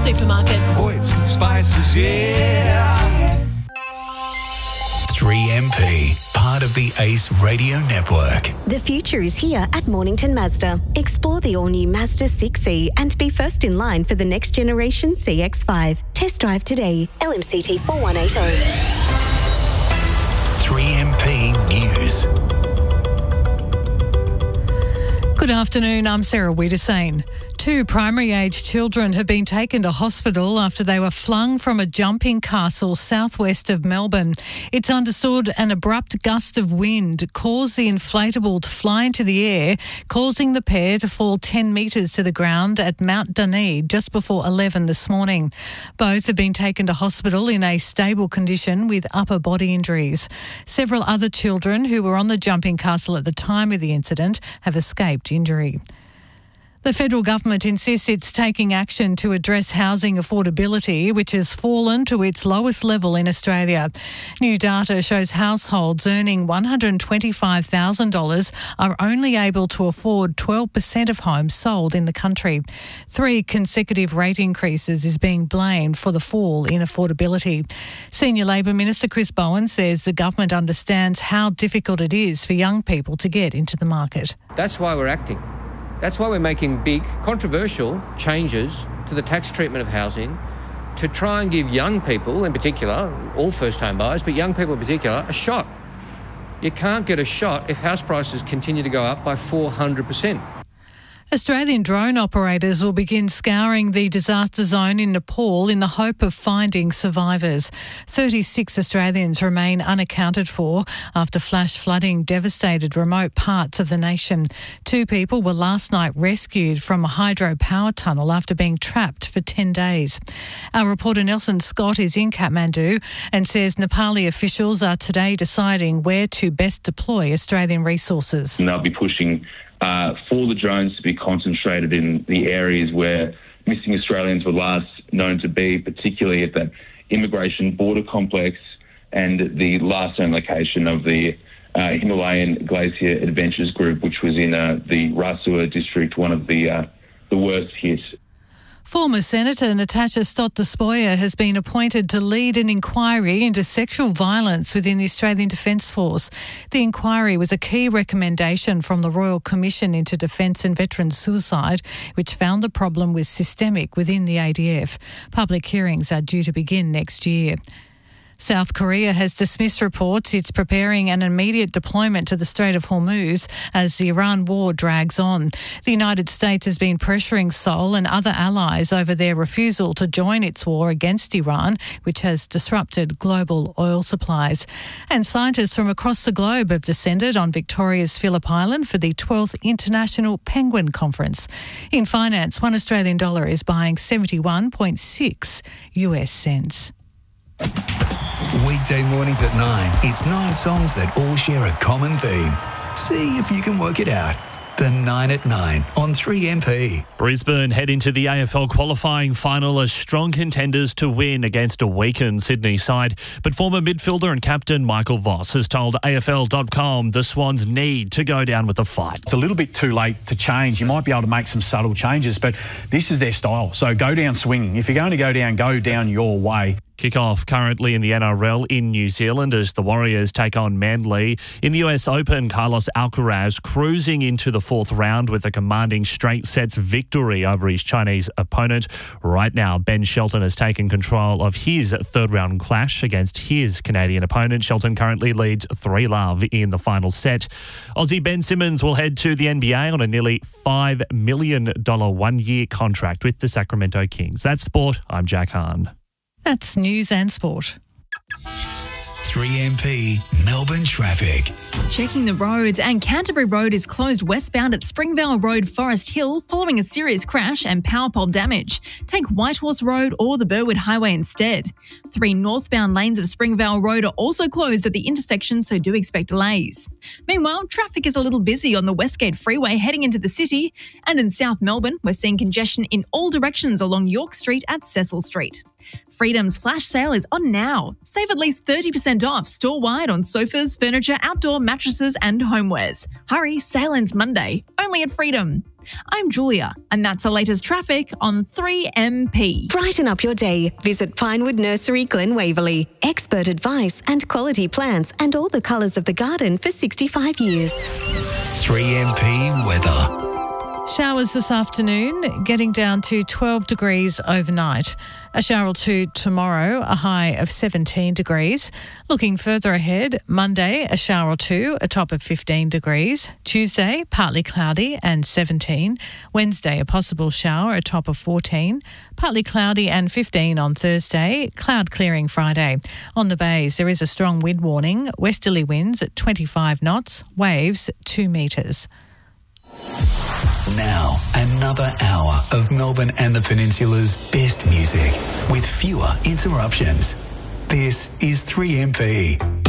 supermarkets. Oh, it's spices, yeah. 3MP, part of the Ace Radio Network. The future is here at Mornington Mazda. Explore the all-new Mazda 6e and be first in line for the next generation CX-5. Test drive today. LMCT 4180. 3MP News. Good afternoon, I'm Sarah Wiedersane. 2 primary-age children have been taken to hospital after they were flung from a jumping castle southwest of Melbourne. It's understood an abrupt gust of wind caused the inflatable to fly into the air, causing the pair to fall 10 metres to the ground at Mount Dunedin just before 11 this morning. Both have been taken to hospital in a stable condition with upper body injuries. Several other children who were on the jumping castle at the time of the incident have escaped injury. The federal government insists it's taking action to address housing affordability, which has fallen to its lowest level in Australia. New data shows households earning $125,000 are only able to afford 12% of homes sold in the country. 3 consecutive rate increases is being blamed for the fall in affordability. Senior Labor Minister Chris Bowen says the government understands how difficult it is for young people to get into the market. That's why we're acting. That's why we're making big, controversial changes to the tax treatment of housing to try and give young people in particular, all first-home buyers, but young people in particular, a shot. You can't get a shot if house prices continue to go up by 400%. Australian drone operators will begin scouring the disaster zone in Nepal in the hope of finding survivors. 36 Australians remain unaccounted for after flash flooding devastated remote parts of the nation. 2 people were last night rescued from a hydropower tunnel after being trapped for 10 days. Our reporter Nelson Scott is in Kathmandu and says Nepali officials are today deciding where to best deploy Australian resources. And they'll be pushing for the drones to be concentrated in the areas where missing Australians were last known to be, particularly at that immigration border complex and the last known location of the Himalayan Glacier Adventures Group, which was in the Rasua district, one of the worst hit. Former Senator Natasha Stott-Despoja has been appointed to lead an inquiry into sexual violence within the Australian Defence Force. The inquiry was a key recommendation from the Royal Commission into Defence and Veterans Suicide, which found the problem was systemic within the ADF. Public hearings are due to begin next year. South Korea has dismissed reports it's preparing an immediate deployment to the Strait of Hormuz as the Iran war drags on. The United States has been pressuring Seoul and other allies over their refusal to join its war against Iran, which has disrupted global oil supplies. And scientists from across the globe have descended on Victoria's Phillip Island for the 12th International Penguin Conference. In finance, $1 Australian is buying 71.6 US cents. Weekday mornings at 9. It's 9 songs that all share a common theme. See if you can work it out. The 9 at 9 on 3MP. Brisbane head into the AFL qualifying final as strong contenders to win against a weakened Sydney side. But former midfielder and captain Michael Voss has told AFL.com the Swans need to go down with a fight. It's a little bit too late to change. You might be able to make some subtle changes, but this is their style. So go down swinging. If you're going to go down your way. Kick-off currently in the NRL in New Zealand as the Warriors take on Manly. In the US Open, Carlos Alcaraz cruising into the 4th round with a commanding straight sets victory over his Chinese opponent. Right now, Ben Shelton has taken control of his 3rd round clash against his Canadian opponent. Shelton currently leads 3-love in the final set. Aussie Ben Simmons will head to the NBA on a nearly $5 million 1-year contract with the Sacramento Kings. That's sport. I'm Jack Hahn. That's news and sport. 3MP Melbourne traffic. Checking the roads, and Canterbury Road is closed westbound at Springvale Road, Forest Hill, following a serious crash and power pole damage. Take Whitehorse Road or the Burwood Highway instead. 3 northbound lanes of Springvale Road are also closed at the intersection, so do expect delays. Meanwhile, traffic is a little busy on the Westgate Freeway heading into the city, and in South Melbourne, we're seeing congestion in all directions along York Street at Cecil Street. Freedom's flash sale is on now. Save at least 30% off store-wide on sofas, furniture, outdoor mattresses and homewares. Hurry, sale ends Monday, only at Freedom. I'm Julia, and that's the latest traffic on 3MP. Brighten up your day. Visit Pinewood Nursery, Glen Waverley. Expert advice and quality plants and all the colours of the garden for 65 years. 3MP weather. Showers this afternoon, getting down to 12 degrees overnight. A shower or two tomorrow, a high of 17 degrees. Looking further ahead, Monday, a shower or two, a top of 15 degrees. Tuesday, partly cloudy and 17. Wednesday, a possible shower, a top of 14. Partly cloudy and 15 on Thursday. Cloud clearing Friday. On the bays, there is a strong wind warning. Westerly winds at 25 knots. Waves 2 metres. Now, another hour of Melbourne and the Peninsula's best music with fewer interruptions. This is 3MP.